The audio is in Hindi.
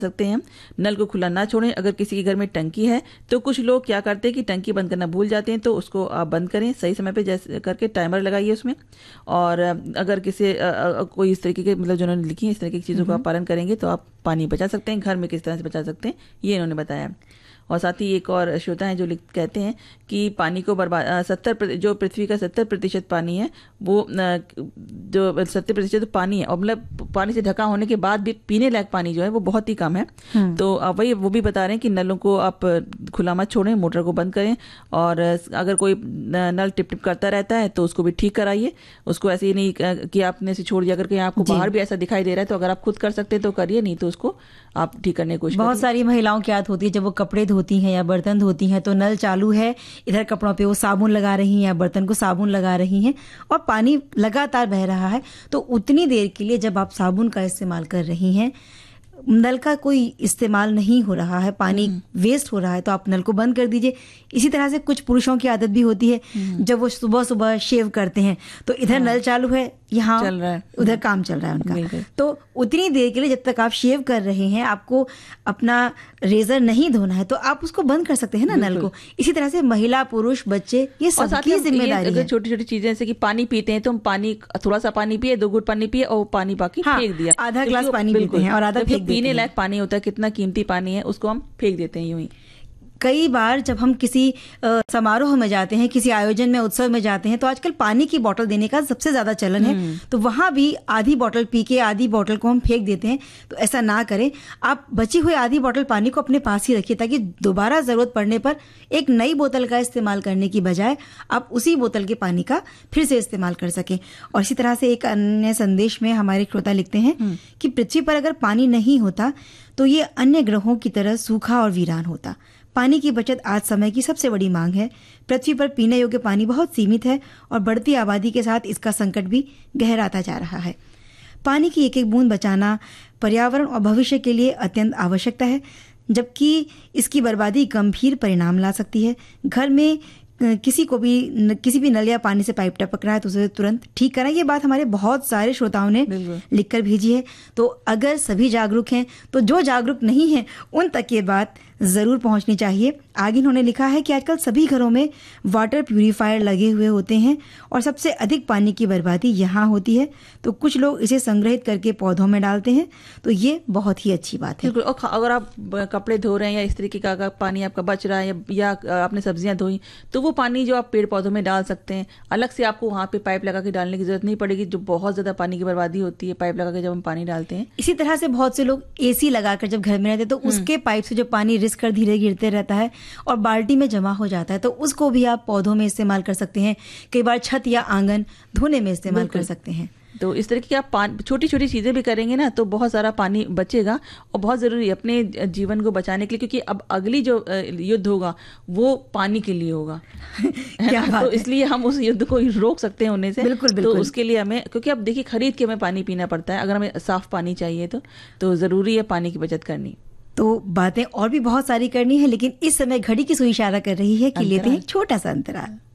सकते हैं। नल को खुला ना छोड़ें। अगर किसी के घर में टंकी है तो कुछ लोग क्या करते हैं कि टंकी बंद करना भूल जाते हैं, तो उसको आप बंद करें सही समय पे, जैसे करके टाइमर लगाइए उसमें। और अगर किसी कोई इस तरीके के मतलब जो उन्होंने लिखी है, इस तरीके की चीज़ों का आप पालन करेंगे तो आप पानी बचा सकते हैं। घर में किस तरह से बचा सकते हैं ये इन्होंने बताया। और साथ ही एक और श्रोता है जो कहते हैं कि पानी को बर्बाद 70 जो पृथ्वी का 70% पानी है वो जो 70% पानी है, और मतलब पानी से ढका होने के बाद भी पीने लायक पानी जो है वो बहुत ही कम है। तो वही वो भी बता रहे हैं कि नलों को आप खुला मत छोड़ें, मोटर को बंद करें। और अगर कोई नल टिप टिप करता रहता है तो उसको भी ठीक कराइए। उसको ऐसे ही नहीं कि आपने से छोड़ दिया करके आपको बाहर भी ऐसा दिखाई दे रहा है, तो अगर आप खुद कर सकते हैं तो करिए, नहीं तो उसको आप ठीक करने की कोशिश करिए। बहुत सारी महिलाओं की आदत होती है जब वो कपड़े धोती हैं या बर्तन धोती हैं तो नल चालू है, इधर कपड़ों पे वो साबुन लगा रही हैं या बर्तन को साबुन लगा रही हैं और पानी लगातार बह रहा है। तो उतनी देर के लिए जब आप साबुन का इस्तेमाल कर रही हैं, नल का कोई इस्तेमाल नहीं हो रहा है, पानी वेस्ट हो रहा है, तो आप नल को बंद कर दीजिए। इसी तरह से कुछ पुरुषों की आदत भी होती है जब वो सुबह सुबह शेव करते हैं तो इधर नल चालू है, यहाँ चल रहा है, उधर काम चल रहा है उनका। तो उतनी देर के लिए जब तक आप शेव कर रहे हैं, आपको अपना रेजर नहीं धोना है तो आप उसको बंद कर सकते हैं ना नल को। इसी तरह से महिला पुरुष बच्चे ये सबकी जिम्मेदारी है। छोटी छोटी चीजें जैसे कि पानी पीते हैं तो हम पानी थोड़ा सा पानी पिए, 2 घूंट पानी पिए और पानी बाकी फेंक दिया, आधा ग्लास पानी पीते हैं और आधा फेंक पीने लायक पानी होता है, कितना कीमती पानी है, उसको हम फेंक देते हैं यूं ही। कई बार जब हम किसी समारोह में जाते हैं, किसी आयोजन में, उत्सव में जाते हैं तो आजकल पानी की बोतल देने का सबसे ज्यादा चलन है। तो वहां भी आधी बोतल पी के आधी बोतल को हम फेंक देते हैं, तो ऐसा ना करें। आप बची हुई आधी बोतल पानी को अपने पास ही रखिए ताकि दोबारा जरूरत पड़ने पर एक नई बोतल का इस्तेमाल करने की बजाय आप उसी बोतल के पानी का फिर से इस्तेमाल कर सकें। और इसी तरह से एक अन्य संदेश में हमारे श्रोता लिखते हैं कि पृथ्वी पर अगर पानी नहीं होता तो ये अन्य ग्रहों की तरह सूखा और वीरान होता। पानी की बचत आज समय की सबसे बड़ी मांग है। पृथ्वी पर पीने योग्य पानी बहुत सीमित है और बढ़ती आबादी के साथ इसका संकट भी गहराता जा रहा है। पानी की एक एक बूंद बचाना पर्यावरण और भविष्य के लिए अत्यंत आवश्यकता है, जबकि इसकी बर्बादी गंभीर परिणाम ला सकती है। घर में किसी भी नल या पानी से पाइप टपक रहा है तो उसे तुरंत ठीक कराएं। ये बात हमारे बहुत सारे श्रोताओं ने लिखकर भेजी है। तो अगर सभी जागरूक हैं तो जो जागरूक नहीं हैं उन तक ये बात जरूर पहुंचनी चाहिए। आगे इन्होंने लिखा है कि आजकल सभी घरों में वाटर प्यूरिफायर लगे हुए होते हैं और सबसे अधिक पानी की बर्बादी यहाँ होती है। तो कुछ लोग इसे संग्रहित करके पौधों में डालते हैं, तो ये बहुत ही अच्छी बात है। और अगर आप कपड़े धो रहे हैं या इस तरीके का पानी आपका बच रहा है या आपने सब्जियां धोई तो वो पानी जो आप पेड़ पौधों में डाल सकते हैं। अलग से आपको वहाँ पे पाइप लगा के डालने की जरूरत नहीं पड़ेगी, जो बहुत ज्यादा पानी की बर्बादी होती है पाइप लगा के जब हम पानी डालते हैं। इसी तरह से बहुत से लोग एसी लगाकर जब घर में रहते हैं तो उसके पाइप से जो पानी रिस कर धीरे गिरते रहता है और बाल्टी में जमा हो जाता है, तो उसको भी आप पौधों में इस्तेमाल कर सकते हैं। कई बार छत या आंगन धोने में इस्तेमाल कर सकते हैं। तो इस तरह की आप छोटी छोटी चीजें भी करेंगे ना तो बहुत सारा पानी बचेगा और बहुत जरूरी है अपने जीवन को बचाने के लिए, क्योंकि अब अगली जो युद्ध होगा वो पानी के लिए होगा। क्या बात तो इसलिए हम उस युद्ध को रोक सकते हैं होने से। बिल्कुल। तो उसके लिए हमें, क्योंकि अब देखिए खरीद के हमें पानी पीना पड़ता है, अगर हमें साफ पानी चाहिए तो जरूरी है पानी की बचत करनी। तो बातें और भी बहुत सारी करनी है, लेकिन इस समय घड़ी की सुई इशारा कर रही है कि लेते हैं छोटा सा अंतराल।